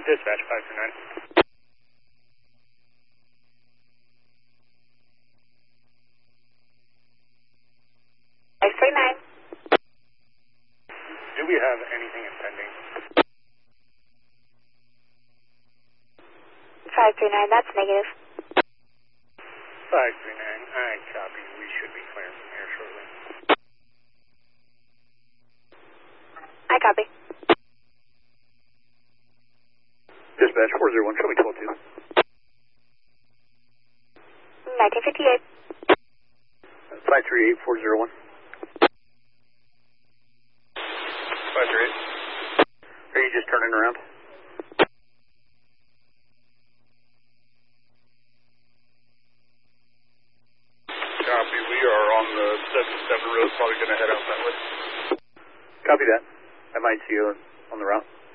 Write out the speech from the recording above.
Dispatch 539. 539. Do we have anything impending? 539, that's negative. 539, I copy. We should be clearing from here shortly. I copy. Dispatch 401, show me 12-2. 1958. 538-401. 538. Are you just turning around? Copy. We are on the 77 road, probably going to head out that way. Copy that. I might see you on the route.